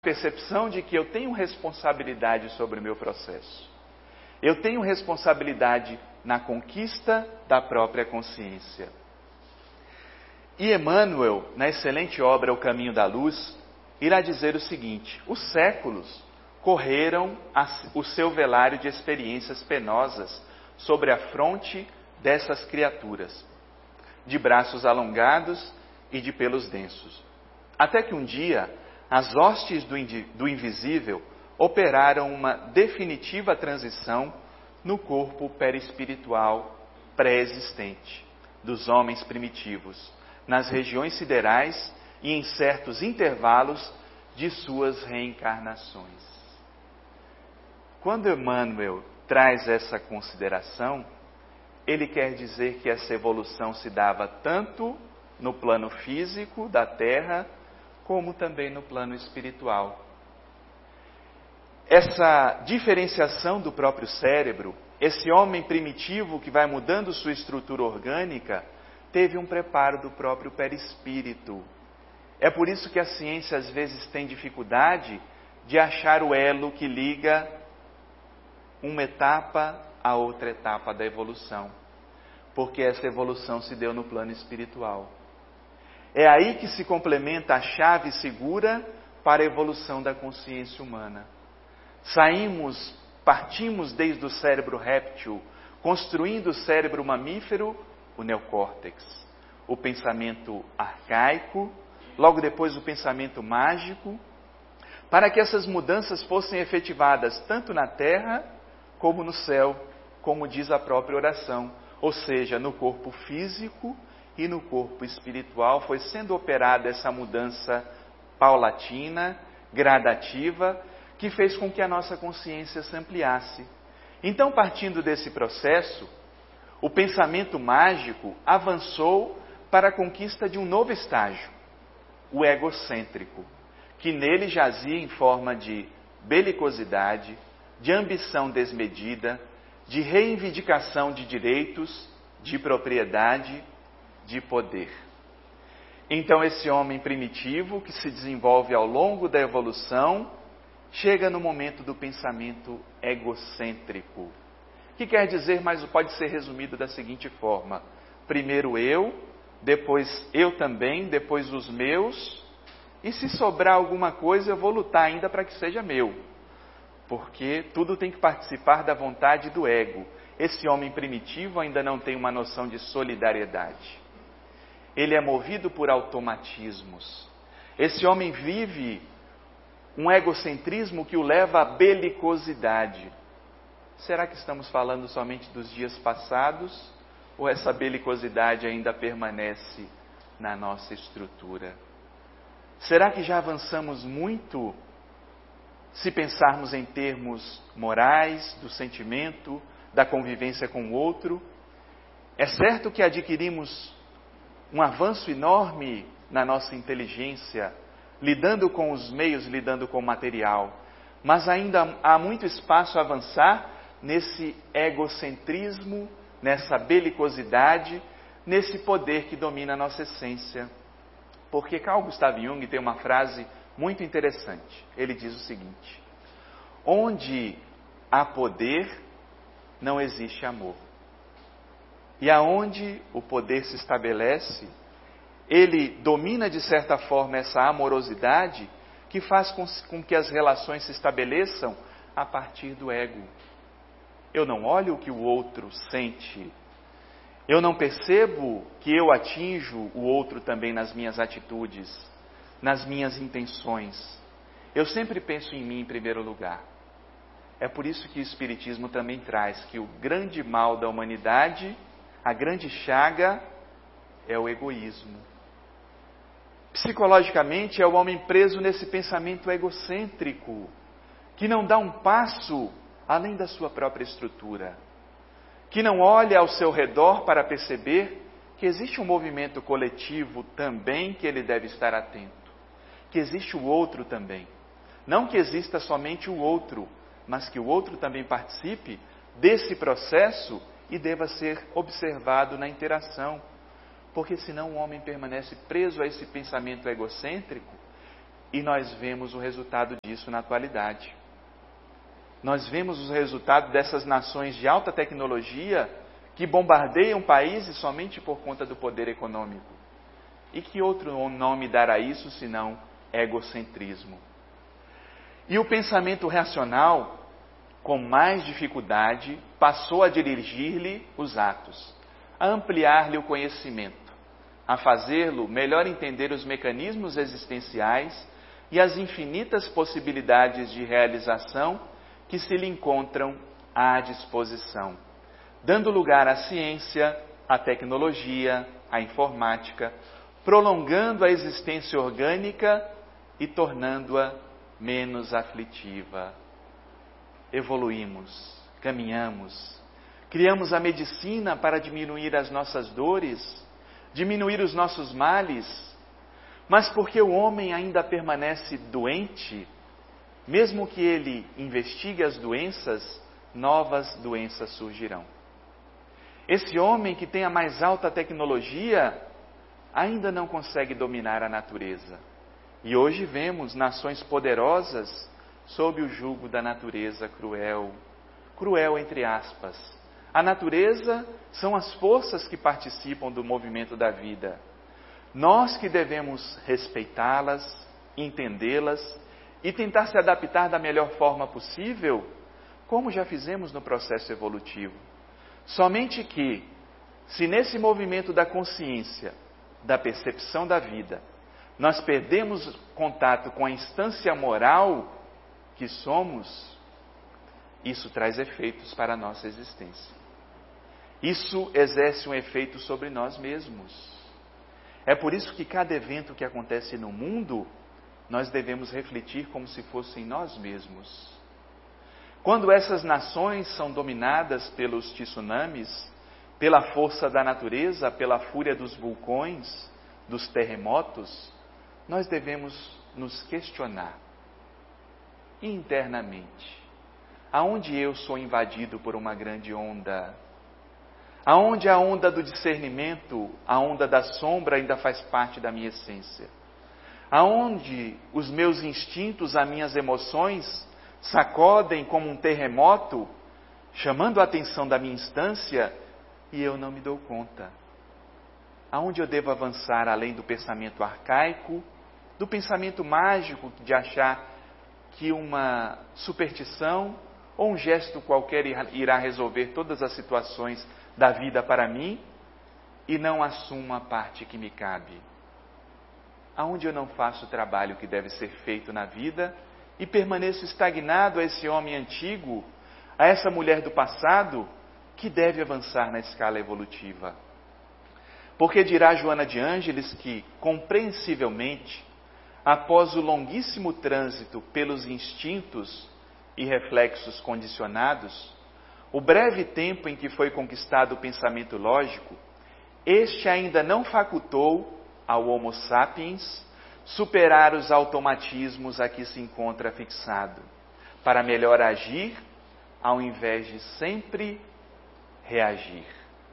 percepção de que eu tenho responsabilidade sobre o meu processo. Eu tenho responsabilidade na conquista da própria consciência. E Emmanuel, na excelente obra O Caminho da Luz, irá dizer o seguinte: os séculos correram o seu velário de experiências penosas sobre a fronte dessas criaturas, de braços alongados e de pelos densos. Até que um dia, as hostes do invisível operaram uma definitiva transição no corpo perispiritual pré-existente dos homens primitivos, nas regiões siderais e em certos intervalos de suas reencarnações. Quando Emmanuel traz essa consideração, ele quer dizer que essa evolução se dava tanto no plano físico da Terra, como também no plano espiritual. Essa diferenciação do próprio cérebro, esse homem primitivo que vai mudando sua estrutura orgânica, teve um preparo do próprio perispírito. É por isso que a ciência às vezes tem dificuldade de achar o elo que liga uma etapa a outra etapa da evolução, porque essa evolução se deu no plano espiritual. É aí que se complementa a chave segura para a evolução da consciência humana. Partimos desde o cérebro réptil, construindo o cérebro mamífero, o neocórtex, o pensamento arcaico, logo depois o pensamento mágico, para que essas mudanças fossem efetivadas tanto na terra como no céu, como diz a própria oração, ou seja, no corpo físico e no corpo espiritual foi sendo operada essa mudança paulatina, gradativa, que fez com que a nossa consciência se ampliasse. Então, partindo desse processo, o pensamento mágico avançou para a conquista de um novo estágio, o egocêntrico, que nele jazia em forma de belicosidade, de ambição desmedida, de reivindicação de direitos, de propriedade, de poder. Então esse homem primitivo, que se desenvolve ao longo da evolução, chega no momento do pensamento egocêntrico, que quer dizer, mas pode ser resumido da seguinte forma: primeiro eu, depois eu também, depois os meus, e se sobrar alguma coisa eu vou lutar ainda para que seja meu, porque tudo tem que participar da vontade do ego. Esse homem primitivo ainda não tem uma noção de solidariedade. Ele é movido por automatismos. Esse homem vive um egocentrismo que o leva à belicosidade. Será que estamos falando somente dos dias passados? Ou essa belicosidade ainda permanece na nossa estrutura? Será que já avançamos muito se pensarmos em termos morais, do sentimento, da convivência com o outro? É certo que adquirimos um avanço enorme na nossa inteligência, lidando com os meios, lidando com o material, mas ainda há muito espaço a avançar nesse egocentrismo, nessa belicosidade, nesse poder que domina a nossa essência. Porque Carl Gustav Jung tem uma frase muito interessante. Ele diz o seguinte: onde há poder, não existe amor. E aonde o poder se estabelece, ele domina de certa forma essa amorosidade que faz com que as relações se estabeleçam a partir do ego. Eu não olho o que o outro sente. Eu não percebo que eu atinjo o outro também nas minhas atitudes, nas minhas intenções. Eu sempre penso em mim em primeiro lugar. É por isso que o Espiritismo também traz que o grande mal da humanidade, a grande chaga, é o egoísmo. Psicologicamente, é o homem preso nesse pensamento egocêntrico, que não dá um passo além da sua própria estrutura, que não olha ao seu redor para perceber que existe um movimento coletivo também que ele deve estar atento, que existe o outro também. Não que exista somente o outro, mas que o outro também participe desse processo e deva ser observado na interação. Porque senão o homem permanece preso a esse pensamento egocêntrico, E nós vemos o resultado disso na atualidade. Nós vemos o resultado dessas nações de alta tecnologia que bombardeiam países somente por conta do poder econômico. E que outro nome dará isso senão egocentrismo? E o pensamento racional, com mais dificuldade, passou a dirigir-lhe os atos, a ampliar-lhe o conhecimento, a fazê-lo melhor entender os mecanismos existenciais e as infinitas possibilidades de realização que se lhe encontram à disposição, dando lugar à ciência, à tecnologia, à informática, prolongando a existência orgânica e tornando-a menos aflitiva. Evoluímos, caminhamos, criamos a medicina para diminuir as nossas dores, diminuir os nossos males, mas porque o homem ainda permanece doente, mesmo que ele investigue as doenças, novas doenças surgirão. Esse homem que tem a mais alta tecnologia ainda não consegue dominar a natureza. E hoje vemos nações poderosas sob o jugo da natureza cruel. Cruel entre aspas. A natureza são as forças que participam do movimento da vida. Nós que devemos respeitá-las, entendê-las e tentar se adaptar da melhor forma possível, como já fizemos no processo evolutivo. Somente que, se nesse movimento da consciência, da percepção da vida, nós perdemos contato com a instância moral que somos, isso traz efeitos para a nossa existência. Isso exerce um efeito sobre nós mesmos. É por isso que cada evento que acontece no mundo, nós devemos refletir como se fossem nós mesmos. Quando essas nações são dominadas pelos tsunamis, pela força da natureza, pela fúria dos vulcões, dos terremotos, nós devemos nos questionar internamente. Aonde eu sou invadido por uma grande onda? Aonde a onda do discernimento, a onda da sombra ainda faz parte da minha essência? Aonde os meus instintos, as minhas emoções sacodem como um terremoto, chamando a atenção da minha instância e eu não me dou conta? Aonde eu devo avançar além do pensamento arcaico, do pensamento mágico de achar que uma superstição ou um gesto qualquer irá resolver todas as situações da vida para mim e não assumo a parte que me cabe? Aonde eu não faço o trabalho que deve ser feito na vida e permaneço estagnado a esse homem antigo, a essa mulher do passado que deve avançar na escala evolutiva? Porque dirá Joana de Ângeles que, compreensivelmente, após o longuíssimo trânsito pelos instintos e reflexos condicionados, o breve tempo em que foi conquistado o pensamento lógico, este ainda não facultou ao Homo sapiens superar os automatismos a que se encontra fixado, para melhor agir ao invés de sempre reagir.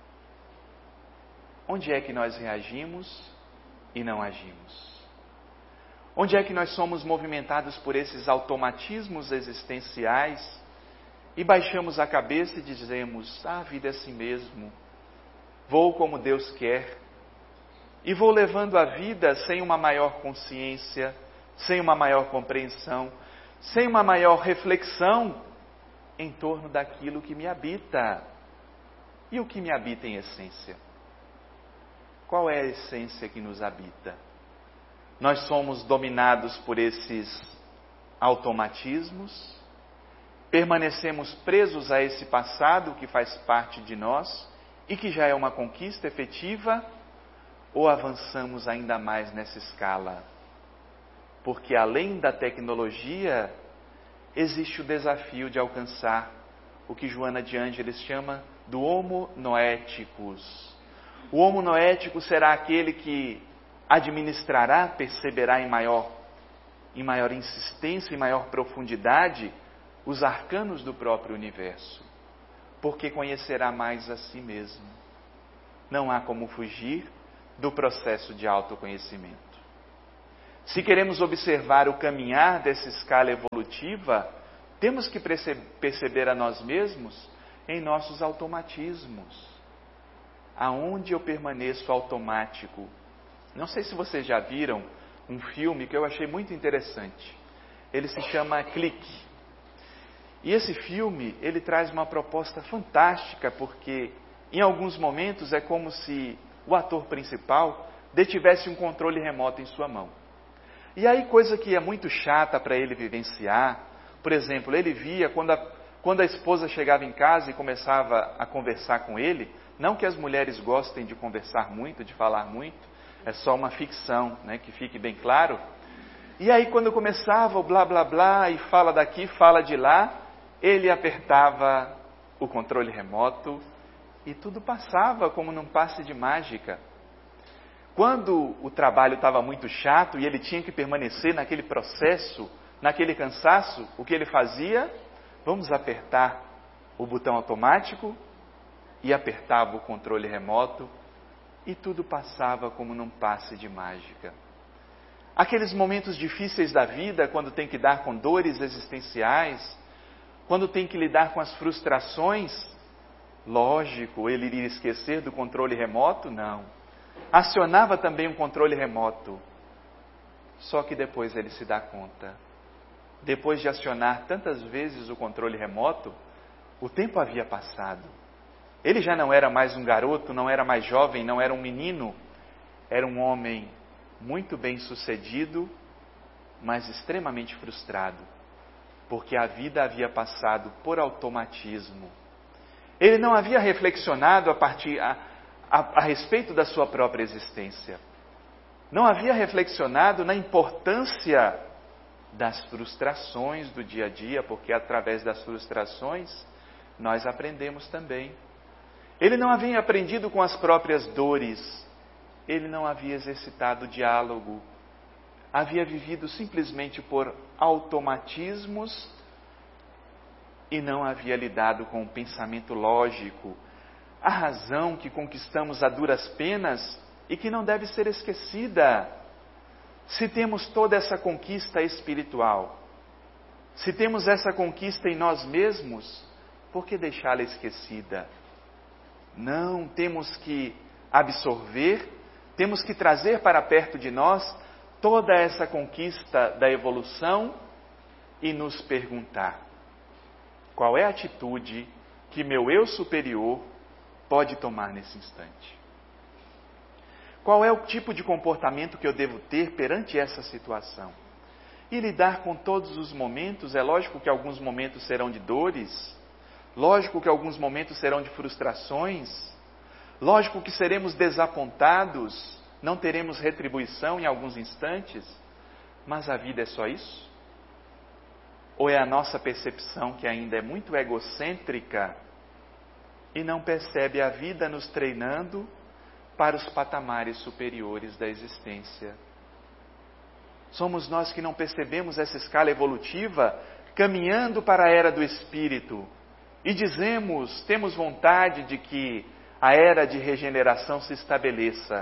Onde é que nós reagimos e não agimos? Onde é que nós somos movimentados por esses automatismos existenciais e baixamos a cabeça e dizemos: a vida é assim mesmo, vou como Deus quer, e vou levando a vida sem uma maior consciência, sem uma maior compreensão, sem uma maior reflexão em torno daquilo que me habita. E o que me habita em essência? Qual é a essência que nos habita? Nós somos dominados por esses automatismos, permanecemos presos a esse passado que faz parte de nós e que já é uma conquista efetiva, ou avançamos ainda mais nessa escala? Porque além da tecnologia, existe o desafio de alcançar o que Joana de Ângeles chama do Homo Noeticus. O Homo Noético será aquele que administrará, perceberá em maior insistência e maior profundidade os arcanos do próprio universo, porque conhecerá mais a si mesmo. Não há como fugir do processo de autoconhecimento. Se queremos observar o caminhar dessa escala evolutiva, temos que perceber a nós mesmos em nossos automatismos. Aonde eu permaneço automático? Não sei se vocês já viram um filme que eu achei muito interessante. Ele se chama Clique. E esse filme, ele traz uma proposta fantástica, porque em alguns momentos é como se o ator principal detivesse um controle remoto em sua mão. E aí, coisa que é muito chata para ele vivenciar, por exemplo, ele via quando a esposa chegava em casa e começava a conversar com ele, não que as mulheres gostem de conversar muito, de falar muito, é só uma ficção, né, que fique bem claro. E aí, quando começava o blá blá blá, e fala daqui, fala de lá, ele apertava o controle remoto e tudo passava como num passe de mágica. Quando o trabalho estava muito chato e ele tinha que permanecer naquele processo, naquele cansaço, o que ele fazia? Vamos apertar o botão automático, e apertava o controle remoto e tudo passava como num passe de mágica. Aqueles momentos difíceis da vida, quando tem que lidar com dores existenciais, quando tem que lidar com as frustrações, lógico, ele iria esquecer do controle remoto? Não. Acionava também um controle remoto. Só que depois ele se dá conta. Depois de acionar tantas vezes o controle remoto, o tempo havia passado. Ele já não era mais um garoto, não era mais jovem, não era um menino. Era um homem muito bem sucedido, mas extremamente frustrado. Porque a vida havia passado por automatismo. Ele não havia reflexionado a respeito da sua própria existência. Não havia reflexionado na importância das frustrações do dia a dia, porque através das frustrações nós aprendemos também. Ele não havia aprendido com as próprias dores, ele não havia exercitado o diálogo, havia vivido simplesmente por automatismos e não havia lidado com o pensamento lógico, a razão que conquistamos a duras penas e que não deve ser esquecida. Se temos toda essa conquista espiritual, se temos essa conquista em nós mesmos, por que deixá-la esquecida? Não, temos que absorver, temos que trazer para perto de nós toda essa conquista da evolução e nos perguntar: qual é a atitude que meu eu superior pode tomar nesse instante? Qual é o tipo de comportamento que eu devo ter perante essa situação? E lidar com todos os momentos, é lógico que alguns momentos serão de dores, lógico que alguns momentos serão de frustrações, lógico que seremos desapontados, não teremos retribuição em alguns instantes, mas a vida é só isso? Ou é a nossa percepção que ainda é muito egocêntrica e não percebe a vida nos treinando para os patamares superiores da existência? Somos nós que não percebemos essa escala evolutiva caminhando para a era do Espírito e temos vontade de que a era de regeneração se estabeleça.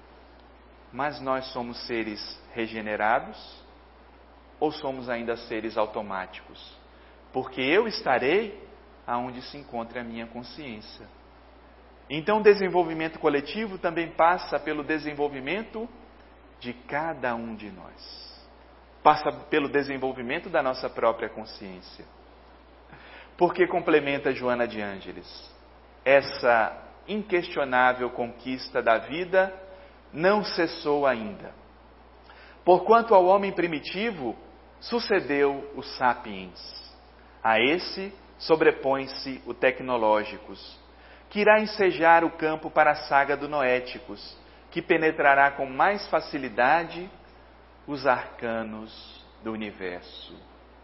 Mas nós somos seres regenerados ou somos ainda seres automáticos? Porque eu estarei aonde se encontra a minha consciência. Então, o desenvolvimento coletivo também passa pelo desenvolvimento de cada um de nós. Passa pelo desenvolvimento da nossa própria consciência. Porque complementa Joana de Ângeles, essa inquestionável conquista da vida não cessou ainda. Porquanto ao homem primitivo sucedeu o sapiens. A esse sobrepõe-se o tecnológicos, que irá ensejar o campo para a saga do noéticos, que penetrará com mais facilidade os arcanos do universo.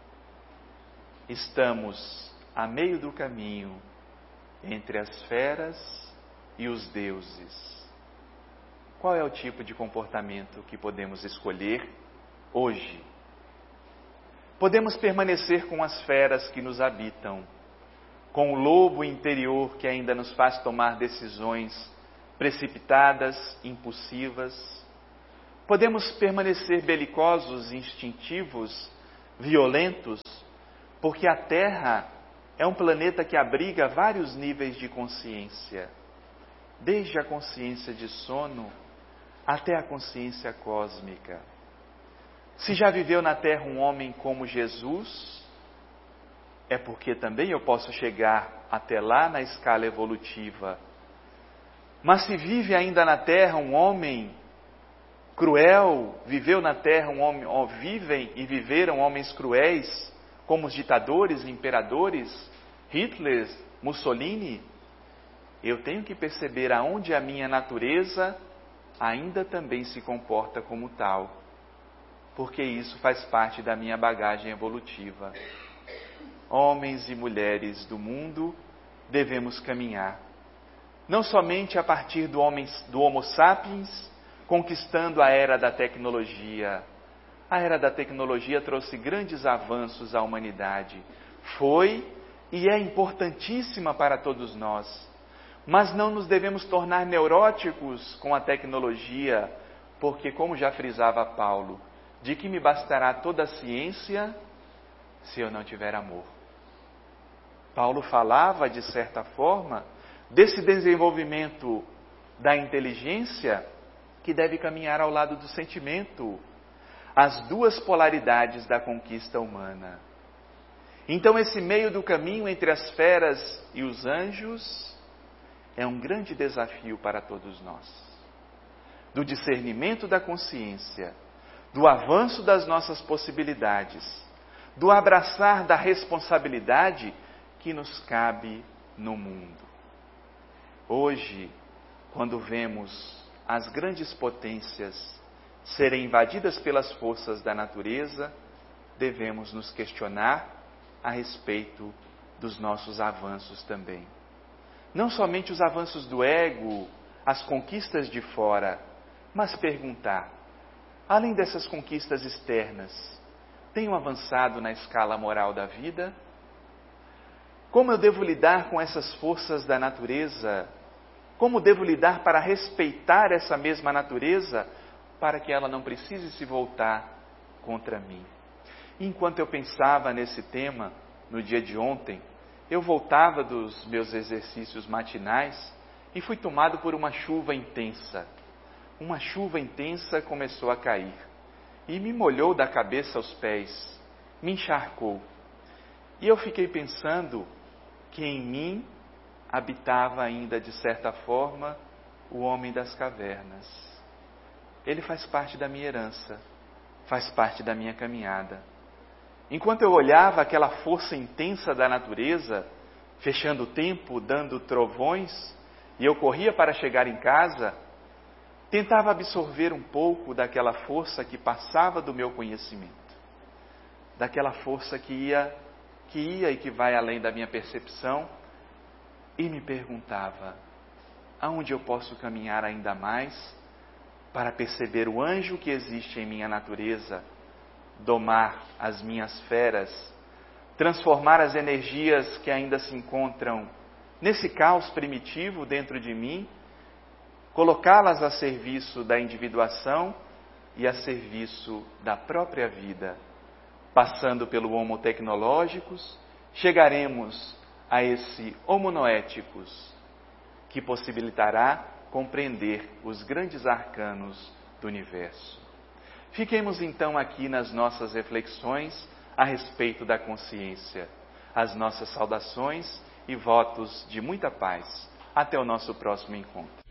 Estamos a meio do caminho entre as feras e os deuses. Qual é o tipo de comportamento que podemos escolher hoje? Podemos permanecer com as feras que nos habitam, com o lobo interior que ainda nos faz tomar decisões precipitadas, impulsivas, Podemos permanecer belicosos, instintivos, violentos, porque a Terra é um planeta que abriga vários níveis de consciência, desde a consciência de sono até a consciência cósmica. Se já viveu na Terra um homem como Jesus, é porque também eu posso chegar até lá na escala evolutiva. Mas se vive ainda na Terra um homem cruel, viveu na Terra um homem, vivem e viveram homens cruéis, como os ditadores, imperadores, Hitler, Mussolini, eu tenho que perceber aonde a minha natureza ainda também se comporta como tal, porque isso faz parte da minha bagagem evolutiva. Homens e mulheres do mundo, devemos caminhar, não somente a partir do Homo sapiens, conquistando a era da tecnologia. A era da tecnologia trouxe grandes avanços à humanidade. Foi e é importantíssima para todos nós. Mas não nos devemos tornar neuróticos com a tecnologia, porque, como já frisava Paulo, de que me bastará toda a ciência se eu não tiver amor? Paulo falava, de certa forma, desse desenvolvimento da inteligência que deve caminhar ao lado do sentimento, as duas polaridades da conquista humana. Então, esse meio do caminho entre as feras e os anjos é um grande desafio para todos nós. Do discernimento da consciência, do avanço das nossas possibilidades, do abraçar da responsabilidade que nos cabe no mundo. Hoje, quando vemos as grandes potências serem invadidas pelas forças da natureza, devemos nos questionar a respeito dos nossos avanços também. Não somente os avanços do ego, as conquistas de fora, mas perguntar, além dessas conquistas externas, tenho avançado na escala moral da vida? Como eu devo lidar com essas forças da natureza? Como devo lidar para respeitar essa mesma natureza, para que ela não precise se voltar contra mim? Enquanto eu pensava nesse tema, no dia de ontem, eu voltava dos meus exercícios matinais e fui tomado por uma chuva intensa. Uma chuva intensa começou a cair e me molhou da cabeça aos pés, me encharcou. E eu fiquei pensando que em mim habitava ainda, de certa forma, o homem das cavernas. Ele faz parte da minha herança, faz parte da minha caminhada. Enquanto eu olhava aquela força intensa da natureza, fechando o tempo, dando trovões, e eu corria para chegar em casa, tentava absorver um pouco daquela força que passava do meu conhecimento, daquela força que ia e que vai além da minha percepção, e me perguntava, aonde eu posso caminhar ainda mais para perceber o anjo que existe em minha natureza, domar as minhas feras, transformar as energias que ainda se encontram nesse caos primitivo dentro de mim, colocá-las a serviço da individuação e a serviço da própria vida. Passando pelo Homo tecnológicos, chegaremos a esse Homo noéticos, que possibilitará compreender os grandes arcanos do universo. Fiquemos então aqui nas nossas reflexões a respeito da consciência. As nossas saudações e votos de muita paz. Até o nosso próximo encontro.